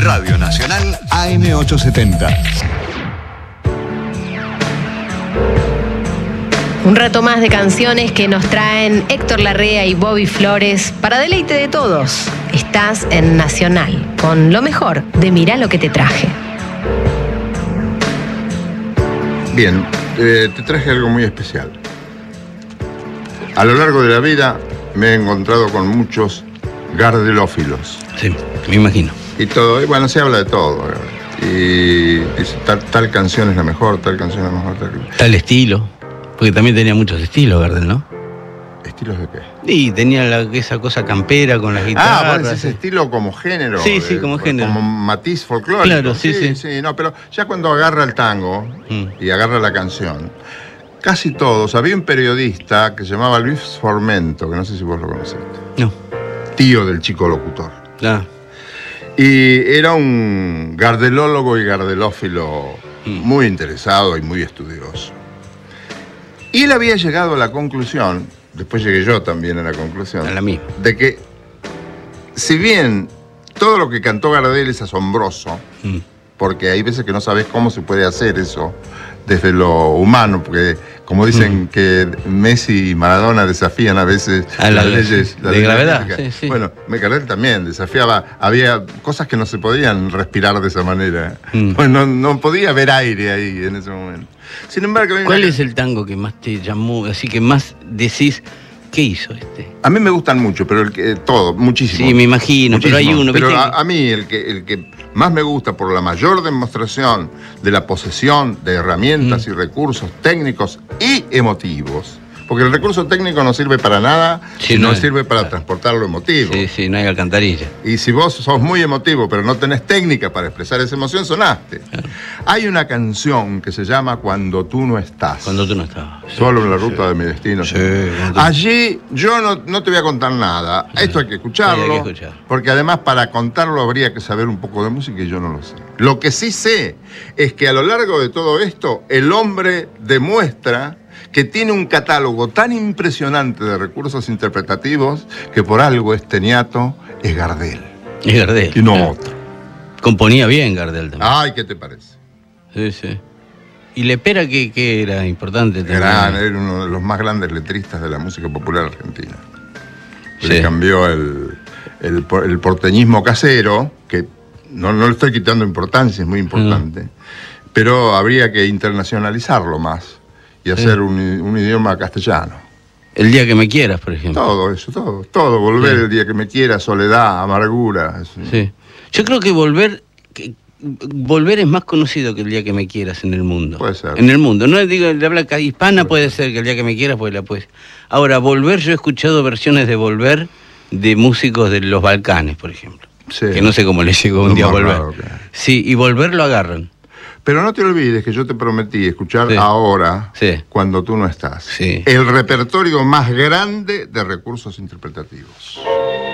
Radio Nacional AM870. Un rato más de canciones que nos traen Héctor Larrea y Bobby Flores para deleite de todos. Estás en Nacional, con lo mejor de Mirá lo que te traje. Bien, te traje algo muy especial. A lo largo de la vida me he encontrado con muchos gardelófilos. Sí, me imagino. Y todo, y bueno, se habla de todo. Y dice, tal canción es la mejor, tal canción es la mejor. Tal estilo. Porque también tenía muchos estilos, Gardel, ¿no? ¿Estilos de qué? Y tenía esa cosa campera con las guitarras. Vos decís estilo como género. Sí, como género. Como matiz folclórico. Claro, sí. No, pero ya cuando agarra el tango y agarra la canción, casi todos. Había un periodista que se llamaba Luis Formento, que no sé si vos lo conociste. No. Tío del Chico Locutor. Claro. Y era un gardelólogo y gardelófilo muy interesado y muy estudioso. Y él había llegado a la conclusión, después llegué yo también a la conclusión, A la misma. de que si bien todo lo que cantó Gardel es asombroso, porque hay veces que no sabes cómo se puede hacer eso desde lo humano, porque como dicen que Messi y Maradona desafían a veces a las leyes de gravedad. Sí. Bueno, Gardel también desafiaba, había cosas que no se podían respirar de esa manera. Bueno, no podía haber aire ahí en ese momento. Sin embargo, ¿cuál es el tango que más te llamó, así que más decís, qué hizo este? A mí me gustan mucho, pero todo, muchísimo. Sí, me imagino, muchísimo. Pero hay uno. Pero a mí el que más me gusta por la mayor demostración de la posesión de herramientas y recursos técnicos y emotivos, porque el recurso técnico no sirve para nada si no sirve para transportar lo emotivo. Sí, no hay alcantarilla. Y si vos sos muy emotivo, pero no tenés técnica para expresar esa emoción, sonaste. Claro. Hay una canción que se llama Cuando tú no estás. Cuando tú no estabas. Solo en la ruta de mi destino. Sí. Allí yo no te voy a contar nada. Esto hay que escucharlo. Hay que escuchar. Porque además para contarlo habría que saber un poco de música y yo no lo sé. Lo que sí sé es que a lo largo de todo esto, el hombre demuestra que tiene un catálogo tan impresionante de recursos interpretativos que por algo este niato es Gardel. Es Gardel. Y no otro. Componía bien Gardel también. Ay, ¿qué te parece? Sí. Y Lepera, que era importante también. Era uno de los más grandes letristas de la música popular argentina. Le cambió el porteñismo casero, que no le estoy quitando importancia, es muy importante, pero habría que internacionalizarlo más y hacer un idioma castellano. El día que me quieras, por ejemplo. Todo eso, todo. Volver el día que me quieras, soledad, amargura. Sí. Yo creo que volver es más conocido que el día que me quieras en el mundo. Puede ser. En el mundo. No digo, de habla hispana puede ser que el día que me quieras, pues la puedes. Ahora, volver, yo he escuchado versiones de volver de músicos de los Balcanes, por ejemplo. Sí. Que no sé cómo les llegó un día a volver. Raro, claro. Sí, y volver lo agarran. Pero no te olvides que yo te prometí escuchar ahora, Cuando tú no estás, el repertorio más grande de recursos interpretativos.